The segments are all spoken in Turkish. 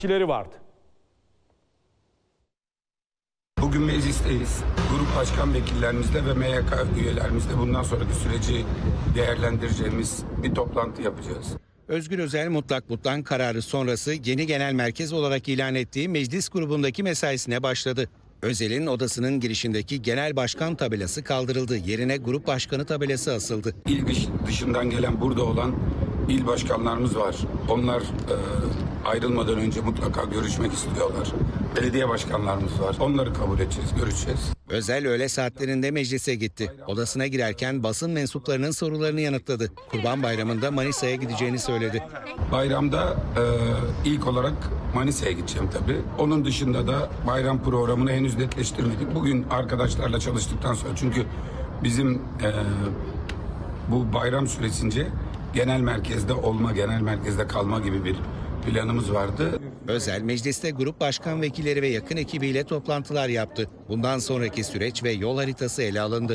vardı. Bugün meclisteyiz. Grup başkan vekillerimizle ve MYK üyelerimizle bundan sonraki süreci değerlendireceğimiz bir toplantı yapacağız. Özgür Özel mutlak kararı sonrası yeni genel merkez olarak ilan ettiği meclis grubundaki mesaisine başladı. Özel'in odasının girişindeki genel başkan tabelası kaldırıldı. Yerine grup başkanı tabelası asıldı. İl dışından gelen burada olan il başkanlarımız var. Onlar ayrılmadan önce mutlaka görüşmek istiyorlar. Belediye başkanlarımız var. Onları kabul edeceğiz, görüşeceğiz. Özel öğle saatlerinde meclise gitti. Odasına girerken basın mensuplarının sorularını yanıtladı. Kurban Bayramı'nda Manisa'ya gideceğini söyledi. Bayramda ilk olarak Manisa'ya gideceğim tabii. Onun dışında da bayram programını henüz netleştirmedik. Bugün arkadaşlarla çalıştıktan sonra, çünkü bizim bu bayram süresince genel merkezde olma, genel merkezde kalma gibi bir planımız vardı. Özel mecliste grup başkan vekilleri ve yakın ekibiyle toplantılar yaptı. Bundan sonraki süreç ve yol haritası ele alındı.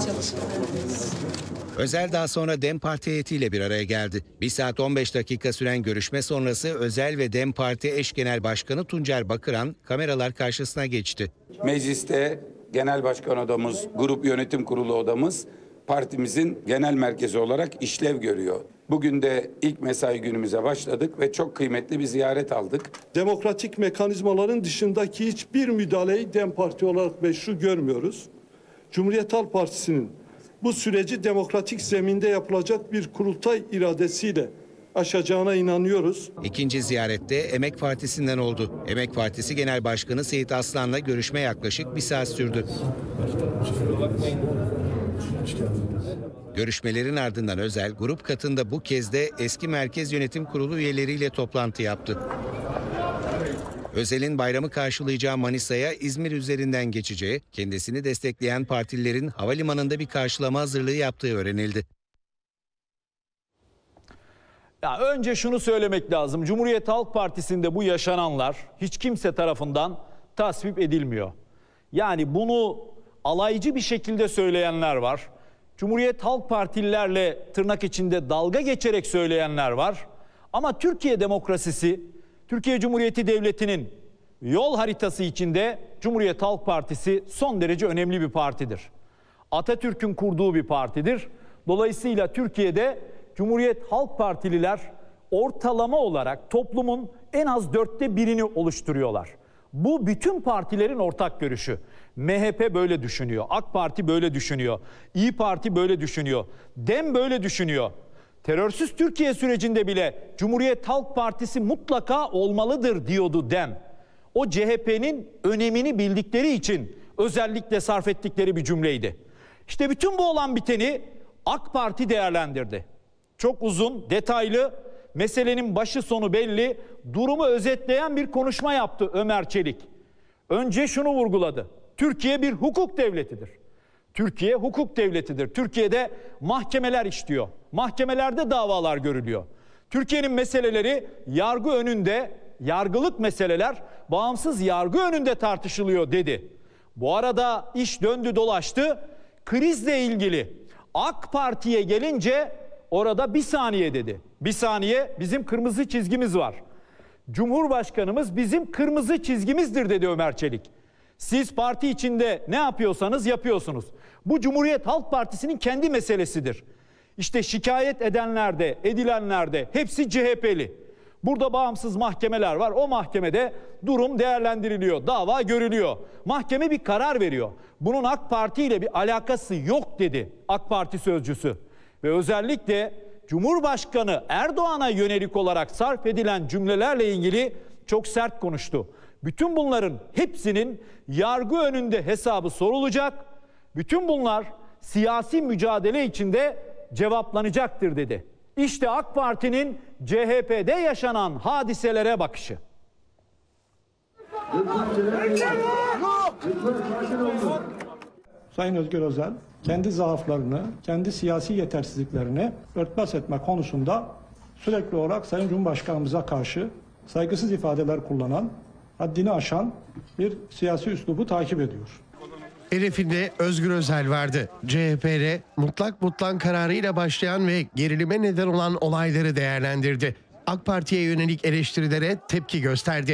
Özel daha sonra DEM Parti heyetiyle bir araya geldi. 1 saat 15 dakika süren görüşme sonrası Özel ve DEM Parti eş genel başkanı Tuncer Bakıran kameralar karşısına geçti. Mecliste genel başkan odamız, grup yönetim kurulu odamız partimizin genel merkezi olarak işlev görüyor. Bugün de ilk mesai günümüze başladık ve çok kıymetli bir ziyaret aldık. Demokratik mekanizmaların dışındaki hiçbir müdahaleyi DEM Parti olarak meşru görmüyoruz. Cumhuriyet Halk Partisi'nin bu süreci demokratik zeminde yapılacak bir kurultay iradesiyle aşacağına inanıyoruz. İkinci ziyarette Emek Partisi'nden oldu. Emek Partisi Genel Başkanı Seyit Aslan'la görüşme yaklaşık 1 saat sürdü. Görüşmelerin ardından Özel, grup katında bu kez de eski Merkez Yönetim Kurulu üyeleriyle toplantı yaptı. Özel'in bayramı karşılayacağı Manisa'ya İzmir üzerinden geçeceği, kendisini destekleyen partililerin havalimanında bir karşılama hazırlığı yaptığı öğrenildi. Ya önce şunu söylemek lazım. Cumhuriyet Halk Partisi'nde bu yaşananlar hiç kimse tarafından tasvip edilmiyor. Yani bunu alaycı bir şekilde söyleyenler var. Cumhuriyet Halk Partililerle tırnak içinde dalga geçerek söyleyenler var. Ama Türkiye demokrasisi, Türkiye Cumhuriyeti Devleti'nin yol haritası içinde Cumhuriyet Halk Partisi son derece önemli bir partidir. Atatürk'ün kurduğu bir partidir. Dolayısıyla Türkiye'de Cumhuriyet Halk Partililer ortalama olarak toplumun en az 1/4'ünü oluşturuyorlar. Bu bütün partilerin ortak görüşü. MHP böyle düşünüyor, AK Parti böyle düşünüyor, İYİ Parti böyle düşünüyor, DEM böyle düşünüyor. Terörsüz Türkiye sürecinde bile Cumhuriyet Halk Partisi mutlaka olmalıdır diyordu DEM. O CHP'nin önemini bildikleri için özellikle sarf ettikleri bir cümleydi. İşte bütün bu olan biteni AK Parti değerlendirdi. Çok uzun, detaylı, meselenin başı sonu belli, durumu özetleyen bir konuşma yaptı Ömer Çelik. Önce şunu vurguladı. Türkiye bir hukuk devletidir. Türkiye hukuk devletidir. Türkiye'de mahkemeler işliyor. Mahkemelerde davalar görülüyor. Türkiye'nin meseleleri yargı önünde, yargılık meseleler bağımsız yargı önünde tartışılıyor dedi. Bu arada iş döndü dolaştı. Krizle ilgili AK Parti'ye gelince orada bir saniye dedi. Bir saniye, bizim kırmızı çizgimiz var. Cumhurbaşkanımız bizim kırmızı çizgimizdir dedi Ömer Çelik. Siz parti içinde ne yapıyorsanız yapıyorsunuz. Bu Cumhuriyet Halk Partisi'nin kendi meselesidir. İşte şikayet edenler de, edilenler de hepsi CHP'li. Burada bağımsız mahkemeler var. O mahkemede durum değerlendiriliyor, dava görülüyor. Mahkeme bir karar veriyor. Bunun AK Parti ile bir alakası yok dedi AK Parti sözcüsü. Ve özellikle Cumhurbaşkanı Erdoğan'a yönelik olarak sarf edilen cümlelerle ilgili çok sert konuştu. Bütün bunların hepsinin yargı önünde hesabı sorulacak. Bütün bunlar siyasi mücadele içinde cevaplanacaktır dedi. İşte AK Parti'nin CHP'de yaşanan hadiselere bakışı. Sayın Özgür Özel kendi zaaflarını, kendi siyasi yetersizliklerini örtbas etme konusunda sürekli olarak Sayın Cumhurbaşkanımıza karşı saygısız ifadeler kullanan, haddini aşan bir siyasi üslubu takip ediyor. Hedefinde Özgür Özel vardı. CHP'de mutlak kararıyla başlayan ve gerilime neden olan olayları değerlendirdi. AK Parti'ye yönelik eleştirilere tepki gösterdi.